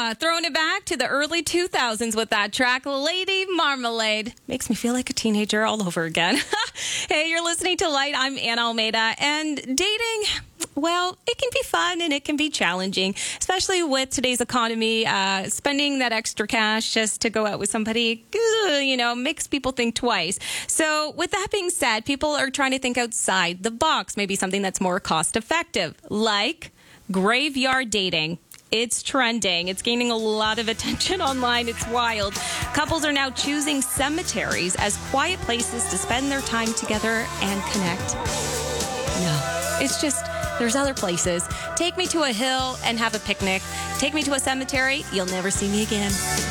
Throwing it back to the early 2000s with that track, Lady Marmalade. Makes me feel like a teenager all over again. Hey, you're listening to Light. I'm Anna Almeida. And dating, well, it can be fun and it can be challenging, especially with today's economy. Spending that extra cash just to go out with somebody, makes people think twice. So with that being said, people are trying to think outside the box, maybe something that's more cost effective, like graveyard dating. It's trending. It's gaining a lot of attention online. It's wild. Couples are now choosing cemeteries as quiet places to spend their time together and connect. No, it's just, there's other places. Take me to a hill and have a picnic. Take me to a cemetery. You'll never see me again.